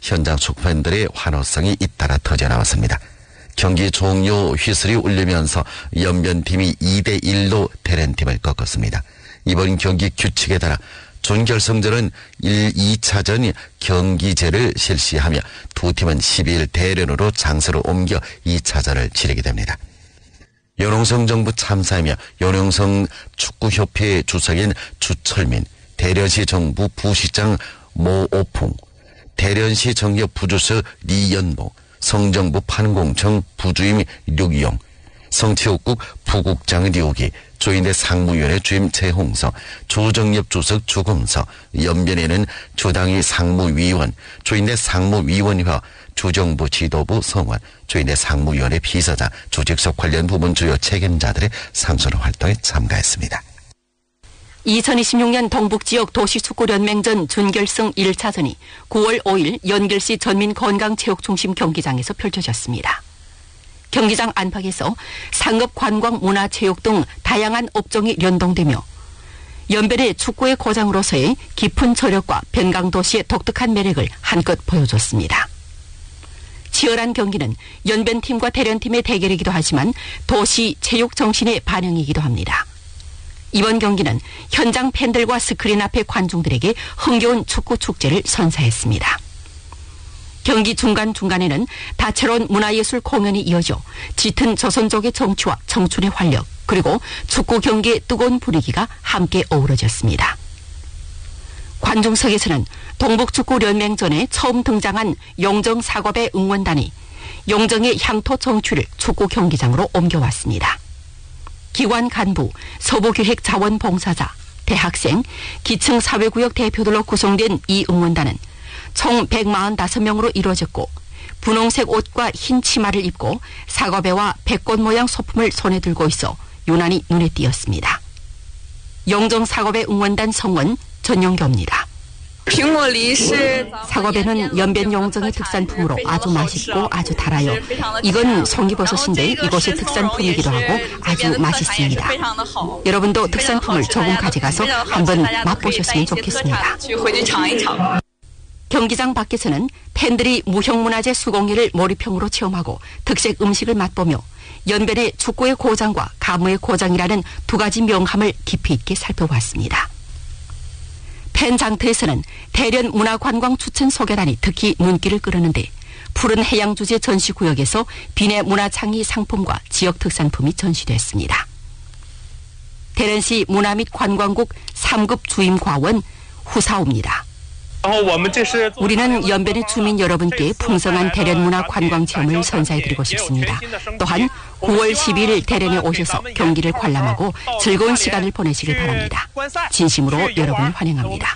현장 축구팬들의 환호성이 잇따라 터져나왔습니다. 경기 종료 휘슬이 울리면서 연변팀이 2대1로 대련팀을 꺾었습니다. 이번 경기 규칙에 따라 준결승전은 1, 2차전 경기제를 실시하며 두 팀은 12일 대련으로 장소를 옮겨 2차전을 치르게 됩니다. 연홍성 정부 참사이며 연홍성 축구협회 주석인 주철민, 대련시 정부 부시장 모오풍, 대련시 정협 부주석 리연보, 성정부 판공청 부주임 류기용, 성체육국 부국장 류기, 조인대 상무위원회 주임 최홍서, 조정엽 주석 주금서, 연변에는 주당위 상무위원, 조인대 상무위원회와 주정부 지도부 성원, 조인대 상무위원회 비서장, 조직석 관련 부문 주요 책임자들의 상소는 활동에 참가했습니다. 2026년 동북지역 도시축구연맹전 준결승 1차전이 9월 5일 연길시 전민건강체육중심 경기장에서 펼쳐졌습니다. 경기장 안팎에서 상업, 관광, 문화, 체육 등 다양한 업종이 연동되며 연변의 축구의 고장으로서의 깊은 저력과 변강도시의 독특한 매력을 한껏 보여줬습니다. 치열한 경기는 연변팀과 대련팀의 대결이기도 하지만 도시 체육 정신의 반영이기도 합니다. 이번 경기는 현장 팬들과 스크린 앞의 관중들에게 흥겨운 축구 축제를 선사했습니다. 경기 중간중간에는 다채로운 문화예술 공연이 이어져 짙은 조선족의 정취와 청춘의 활력, 그리고 축구 경기의 뜨거운 분위기가 함께 어우러졌습니다. 관중석에서는 동북축구연맹전에 처음 등장한 용정 사겁의 응원단이 용정의 향토 정취를 축구 경기장으로 옮겨왔습니다. 기관 간부, 서부기획자원봉사자, 대학생, 기층 사회구역 대표들로 구성된 이 응원단은 총 145명으로 이루어졌고 분홍색 옷과 흰 치마를 입고 사과배와 백꽃 모양 소품을 손에 들고 있어 유난히 눈에 띄었습니다. 영정 사과배 응원단 성원 전용교입니다. 사과배는 연변 용정의 특산품으로 아주 맛있고 아주 달아요. 이건 송이버섯인데 이것이 특산품이기도 하고 아주 맛있습니다. 여러분도 특산품을 조금 가져가서 한번 맛보셨으면 좋겠습니다. 경기장 밖에서는 팬들이 무형문화재 수공예를 몰입형으로 체험하고 특색 음식을 맛보며 연변의 축구의 고장과 가무의 고장이라는 두 가지 명함을 깊이 있게 살펴봤습니다. 팬 장터에서는 대련 문화관광 추천 소개단이 특히 눈길을 끌었는데 푸른 해양 주제 전시구역에서 비내 문화창의 상품과 지역 특산품이 전시됐습니다. 대련시 문화 및 관광국 3급 주임과원 후사오입니다. 우리는 연변의 주민 여러분께 풍성한 대련 문화 관광 체험을 선사해드리고 싶습니다. 또한 9월 12일 대련에 오셔서 경기를 관람하고 즐거운 시간을 보내시길 바랍니다. 진심으로 여러분을 환영합니다.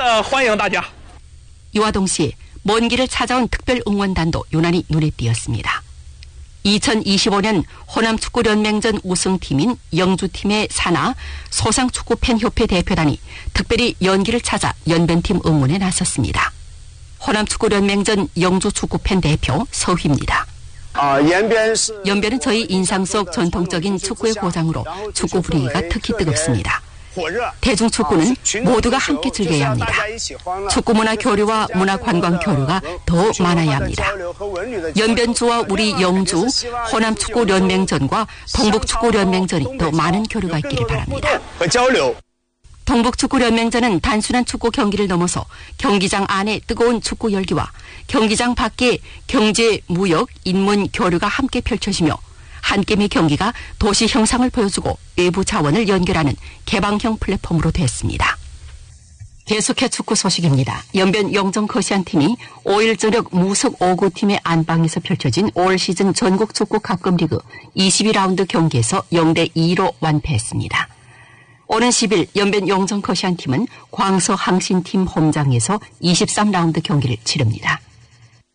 이와 동시에 먼 길을 찾아온 특별 응원단도 유난히 눈에 띄었습니다. 2025년 호남축구연맹전 우승팀인 영주팀의 산하 소상축구팬협회 대표단이 특별히 연기를 찾아 연변팀 응원에 나섰습니다. 호남축구연맹전 영주축구팬 대표 서휘입니다. 연변은 저희 인상 속 전통적인 축구의 고장으로 축구 분위기가 특히 뜨겁습니다. 대중축구는 모두가 함께 즐겨야 합니다. 축구문화 교류와 문화관광 교류가 더 많아야 합니다. 연변주와 우리 영주, 호남축구연맹전과 동북축구연맹전이 더 많은 교류가 있기를 바랍니다. 동북축구연맹전은 단순한 축구 경기를 넘어서 경기장 안에 뜨거운 축구 열기와 경기장 밖에 경제, 무역, 인문 교류가 함께 펼쳐지며 한 게임의 경기가 도시 형상을 보여주고 외부 자원을 연결하는 개방형 플랫폼으로 됐습니다. 계속해 축구 소식입니다. 연변 영정 거시안팀이 5일 저녁 무석 5구 팀의 안방에서 펼쳐진 올 시즌 전국 축구 갑금리그 22라운드 경기에서 0대2로 완패했습니다. 오는 10일 연변 영정 거시안팀은 광서 항신팀 홈장에서 23라운드 경기를 치릅니다.